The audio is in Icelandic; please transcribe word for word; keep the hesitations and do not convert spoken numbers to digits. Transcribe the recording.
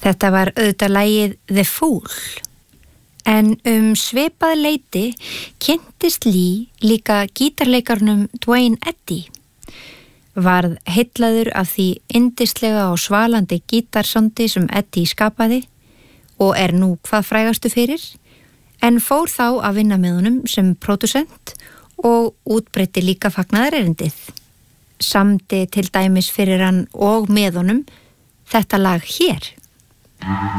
Þetta var auðvitað lagið The Fool, en um svipað leyti kynntist Lee líka gítarleikarnum Duane Eddy. Varð heillaður af því yndislega og svalandi gítarsondi sem Eddy skapaði og er nú hvað frægastu fyrir, en fór þá að vinna með honum sem pródusent og útbreiddi líka fagnaðarerindið. Samdi til dæmis fyrir hann og með honum þetta lag hér.